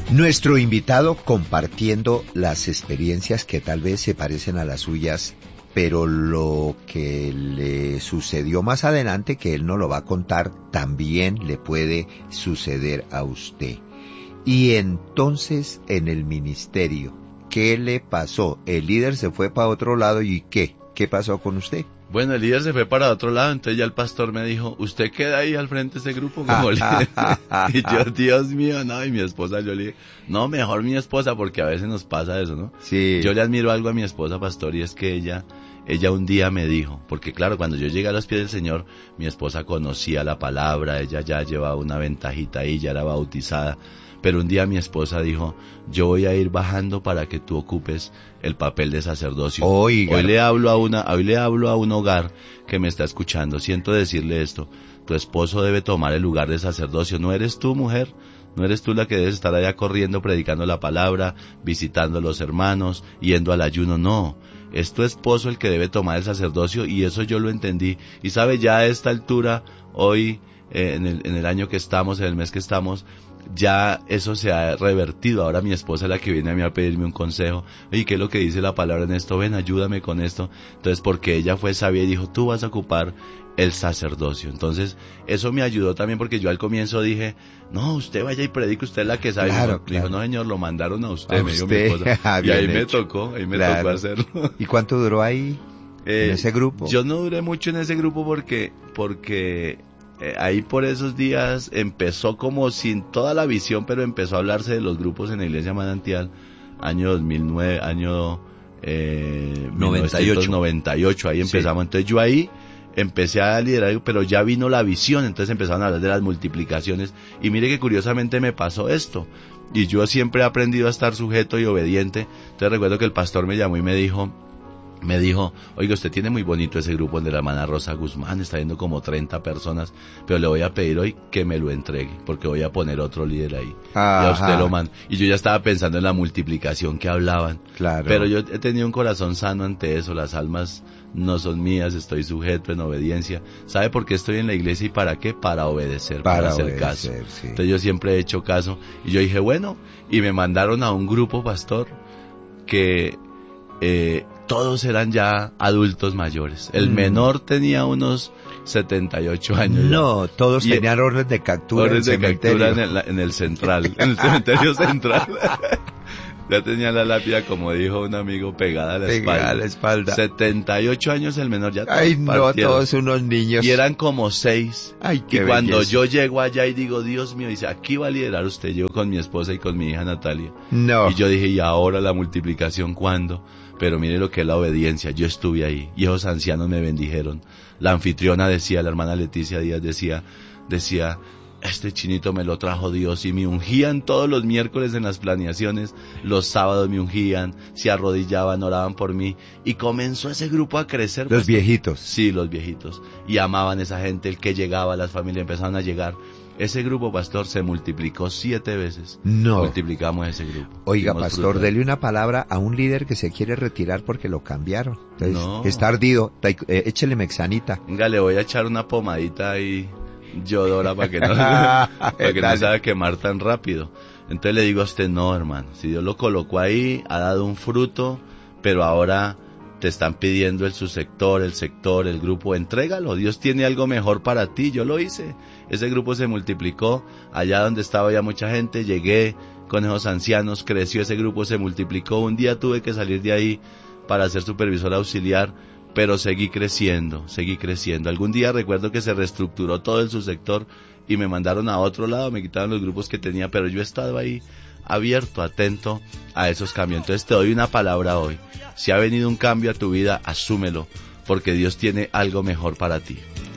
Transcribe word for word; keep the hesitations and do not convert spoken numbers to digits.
Nuestro invitado compartiendo las experiencias que tal vez se parecen a las suyas, pero lo que le sucedió más adelante, que él no lo va a contar, también le puede suceder a usted. Y entonces, en el ministerio, ¿qué le pasó? El líder se fue para otro lado, ¿y qué? ¿Qué pasó con usted? Bueno, el líder se fue para otro lado, entonces ya el pastor me dijo, usted queda ahí al frente de ese grupo como líder. Y yo, Dios mío, no, y mi esposa, yo le dije, no, mejor mi esposa, porque a veces nos pasa eso, ¿no? Sí. Yo le admiro algo a mi esposa, pastor, y es que ella, ella un día me dijo, porque claro, cuando yo llegué a los pies del Señor, mi esposa conocía la palabra, ella ya llevaba una ventajita ahí, ya era bautizada. Pero un día mi esposa dijo, yo voy a ir bajando para que tú ocupes el papel de sacerdocio. Oiga. Hoy le hablo a una, hoy le hablo a un hogar que me está escuchando. Siento decirle esto, tu esposo debe tomar el lugar de sacerdocio. No eres tú, mujer, no eres tú la que debes estar allá corriendo, predicando la palabra, visitando a los hermanos, yendo al ayuno. No, es tu esposo el que debe tomar el sacerdocio, y eso yo lo entendí. Y sabe, ya a esta altura, hoy, eh, en el, en el año que estamos, en el mes que estamos, ya eso se ha revertido. Ahora mi esposa es la que viene a mí a pedirme un consejo. Oye, ¿qué es lo que dice la palabra en esto? Ven, ayúdame con esto. Entonces, porque ella fue sabia y dijo, tú vas a ocupar el sacerdocio. Entonces, eso me ayudó también, porque yo al comienzo dije, no, usted vaya y predique, usted es la que sabe. Claro, dijo, claro. dijo, no, señor, lo mandaron a usted, A me dijo usted. mi esposa. Y ahí Bien me hecho. tocó, ahí me Claro. tocó hacerlo. ¿Y cuánto duró ahí, Eh, en ese grupo? Yo no duré mucho en ese grupo porque, porque eh, ahí por esos días empezó como sin toda la visión, pero empezó a hablarse de los grupos en la Iglesia Manantial, año dos mil nueve, año eh, noventa y ocho. mil novecientos noventa y ocho, ahí empezamos. Sí. Entonces yo ahí empecé a liderar, pero ya vino la visión, entonces empezaron a hablar de las multiplicaciones, y mire que curiosamente me pasó esto, y yo siempre he aprendido a estar sujeto y obediente. Entonces recuerdo que el pastor me llamó y me dijo, me dijo, oiga, usted tiene muy bonito ese grupo de la hermana Rosa Guzmán, está viendo como treinta personas, pero le voy a pedir hoy que me lo entregue, porque voy a poner otro líder ahí. Ajá. Y a usted lo manda. Y yo ya estaba pensando en la multiplicación que hablaban. Claro. Pero yo he tenido un corazón sano ante eso, las almas no son mías, estoy sujeto en obediencia. ¿Sabe por qué estoy en la iglesia y para qué? Para obedecer, para, para hacer obedecer, caso. Sí. Entonces yo siempre he hecho caso, y yo dije, bueno, y me mandaron a un grupo, pastor, que eh, todos eran ya adultos mayores. El mm. menor tenía unos setenta y ocho años. No, ya. Todos y tenían orden de captura. Orden de cementerio. captura en el, en el central, en el cementerio central. Ya tenía la lápida, como dijo un amigo, pegada a la pegada espalda. a la espalda. setenta y ocho años el menor, ya todos Ay, no, partieron. todos unos niños. Y eran como seis. Ay, qué y cuando belleza. yo llego allá y digo, Dios mío, dice, aquí va a liderar usted. Llego con mi esposa y con mi hija Natalia. No. Y yo dije, ¿y ahora la multiplicación cuándo? Pero mire lo que es la obediencia. Yo estuve ahí y esos ancianos me bendijeron. La anfitriona decía, la hermana Leticia Díaz decía, decía, este chinito me lo trajo Dios, y me ungían todos los miércoles en las planeaciones, los sábados me ungían, se arrodillaban, oraban por mí, y comenzó ese grupo a crecer. Los pastor. viejitos. Sí, los viejitos, y amaban a esa gente, el que llegaba, las familias empezaron a llegar. Ese grupo, pastor, se multiplicó siete veces. No. Multiplicamos ese grupo. Oiga, Dimos pastor, fruto. dele una palabra a un líder que se quiere retirar porque lo cambiaron. Entonces, No. está ardido, eh, échele mexanita. Venga, le voy a echar una pomadita ahí, Yodora, para que no, para que no se vaya a quemar tan rápido. Entonces le digo a usted, no, hermano, si Dios lo colocó ahí, ha dado un fruto, pero ahora te están pidiendo el subsector, el sector, el grupo, entrégalo, Dios tiene algo mejor para ti. Yo lo hice, ese grupo se multiplicó, allá donde estaba ya mucha gente, llegué con esos ancianos, creció ese grupo, se multiplicó. Un día tuve que salir de ahí para ser supervisor auxiliar, pero seguí creciendo, seguí creciendo. Algún día recuerdo que se reestructuró todo el subsector y me mandaron a otro lado, me quitaron los grupos que tenía, pero yo estaba ahí abierto, atento a esos cambios. Entonces te doy una palabra hoy. Si ha venido un cambio a tu vida, asúmelo, porque Dios tiene algo mejor para ti.